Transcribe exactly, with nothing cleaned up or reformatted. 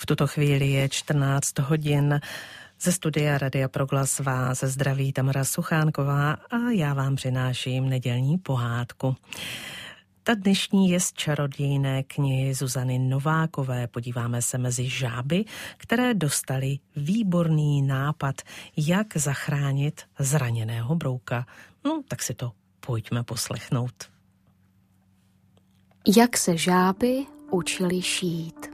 V tuto chvíli je čtrnáct hodin. Ze studia Radia Proglas vás zdraví Tamara Suchánková a já vám přináším nedělní pohádku. Ta dnešní je z čarodějné knihy Zuzany Novákové. Podíváme se mezi žáby, které dostali výborný nápad, jak zachránit zraněného brouka. No, tak si to pojďme poslechnout. Jak se žáby učily šít.